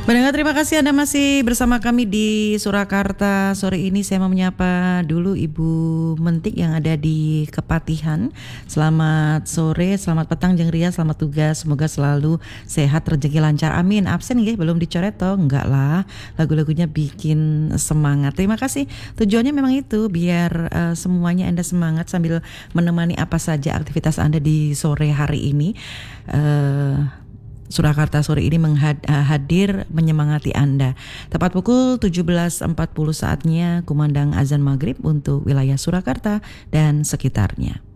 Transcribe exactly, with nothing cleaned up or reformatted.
Pendengar, terima kasih Anda masih bersama kami di Surakarta. Sore ini saya mau menyapa dulu Ibu Mentik yang ada di Kepatihan. Selamat sore, selamat petang Jeng Ria, selamat tugas. Semoga selalu sehat, rezeki lancar. Amin. Absen nggih, belum dicoret toh? Enggak lah. Lagu-lagunya bikin semangat. Terima kasih. Tujuannya memang itu, biar uh, semuanya Anda semangat sambil menemani apa saja aktivitas Anda di sore hari ini. Uh, Surakarta sore ini menghadir menyemangati Anda. Tepat pukul tujuh belas empat puluh saatnya kumandang azan maghrib untuk wilayah Surakarta dan sekitarnya.